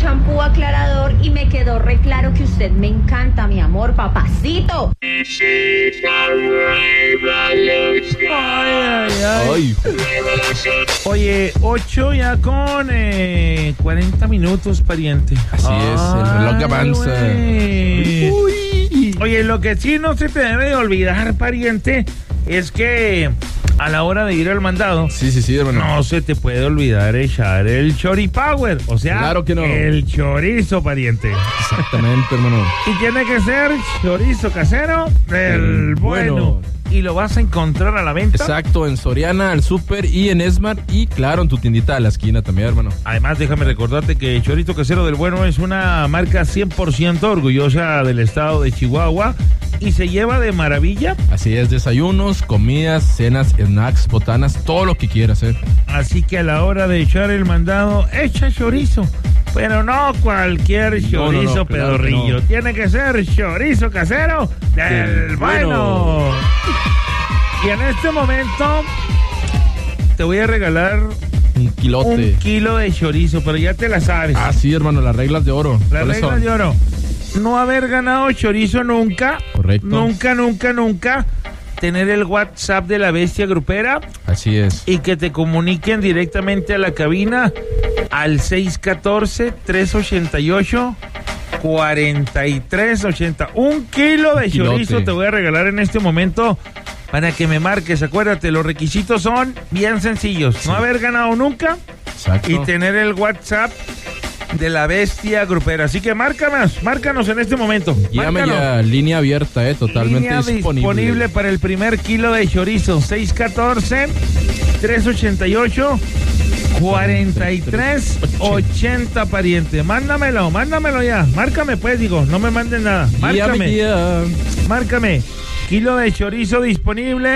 champú aclarador y me quedó re claro que usted me encanta, mi amor, papacito. Ay. Oye, 8 ya con 40 minutos, pariente. Así es, el reloj avanza. Oye, lo que sí no se te debe de olvidar, pariente, es que a la hora de ir al mandado, Sí, hermano. no se te puede olvidar echar el choripower, o sea, Claro que no. el chorizo, pariente. Exactamente, hermano. Y tiene que ser chorizo casero del bueno. Y lo vas a encontrar a la venta. Exacto, en Soriana, al Super y en Esmart y claro, en tu tiendita de la esquina también, hermano. Además, déjame recordarte que Chorizo Casero del Bueno es una marca 100% orgullosa del estado de Chihuahua y se lleva de maravilla. Así es, desayunos, comidas, cenas, snacks, botanas, todo lo que quieras, Así que a la hora de echar el mandado, echa chorizo. Pero no cualquier chorizo No, claro pedorrillo. que no. Tiene que ser chorizo casero del bueno. Y en este momento te voy a regalar un kilote. un kilo de chorizo, pero ya te la sabes. Ah, sí, hermano, las reglas de oro. Las ¿Cuáles reglas son? de oro. No haber ganado chorizo nunca. Correcto. Nunca. Tener el WhatsApp de la bestia grupera Así es. y que te comuniquen directamente a la cabina al 614-388-4380. Un kilo de chorizo te voy a regalar en este momento para que me marques. Acuérdate, los requisitos son bien sencillos. Sí. No haber ganado nunca. Exacto. Y tener el WhatsApp de la bestia grupera. Así que márcanos en este momento. Llame Márcanos. ya, línea abierta, totalmente Línea disponible para el primer kilo de chorizo. 614-388-4380, pariente. Mándamelo ya. Márcame pues, digo, no me manden nada. Márcame. Kilo de chorizo disponible,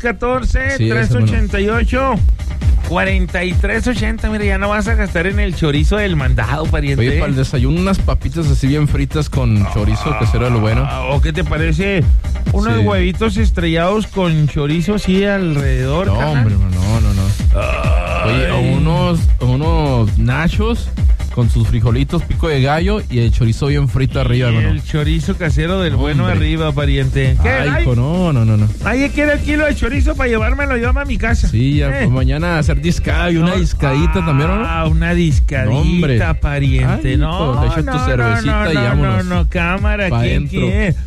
614-388-4380. Mira, ya no vas a gastar en el chorizo del mandado, pariente. Oye, para el desayuno unas papitas así bien fritas con chorizo casero de lo bueno. ¿O qué te parece? Unos huevitos estrellados con chorizo así alrededor. No, carnal. hombre, no. Oye, o unos nachos con sus frijolitos, pico de gallo y el chorizo bien frito arriba, Y hermano. el chorizo casero del bueno Hombre. arriba, pariente. ¿Qué? Ay, hijo, no. ¿Nadie quiere el kilo de chorizo para llevármelo yo a mi casa? Sí, ya, pues mañana hacer discada y una discadita también, ¿no? Ah, una discadita, No, hombre. pariente. Ay, no, hijo, te echas tu cervecita y vámonos. No, cámara, Pa' ¿quién dentro. quiere?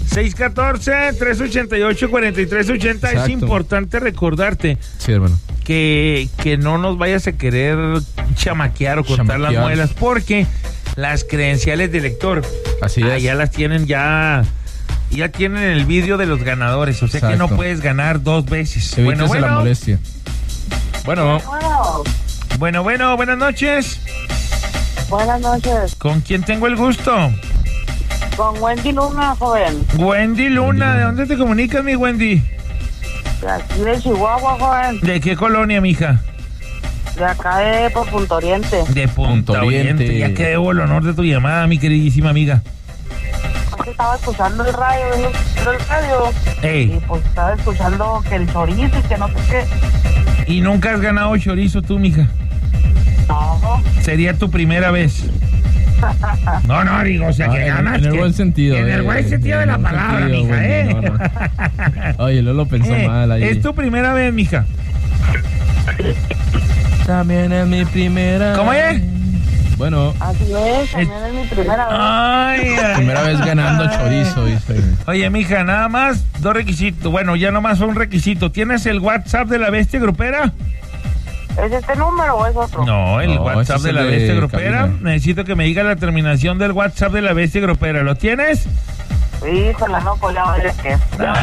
614-388-4380. Es Exacto. importante recordarte Sí, hermano. que no nos vayas a querer chamaquear o contar las Chamaquear. muelas, porque las credenciales de lector Así es. ya las tienen, ya tienen el vídeo de los ganadores, o sea que Exacto. no puedes ganar dos veces. Evítese la molestia. Bueno, Bueno, buenas noches. Buenas noches. ¿Con quién tengo el gusto? Con Wendy Luna, joven. Wendy Luna. ¿De dónde te comunicas, mi Wendy? De aquí de Chihuahua, joven. ¿De qué colonia, mija? De acá de por Punto Oriente. De Punta Punta Oriente. Oriente. Ya que debo el honor de tu llamada, mi queridísima amiga. Aquí estaba escuchando el radio, y Ey, pues estaba escuchando que el chorizo y que no sé qué. ¿y nunca has ganado chorizo tú, mija? No, Sería tu primera vez. No, digo, o sea, que ganas. en el buen sentido. En el buen sentido de la buen palabra, sentido, mija, Wendy, no. Oye, no lo pensó mal ahí. Es tu primera vez, mija. También es mi primera. ¿Cómo es? Bueno, así es, también es mi primera vez. Ay, primera vez ganando chorizo, dice. Oye, mija, nada más dos requisitos. Bueno, ya nomás fue un requisito. ¿Tienes el WhatsApp de la bestia grupera? ¿Es este número o es otro? No, el No, WhatsApp ese de es la el bestia de grupera. cabina. Necesito que me diga la terminación del WhatsApp de la bestia grupera. ¿Lo tienes? Híjole, no, pues ya vale que.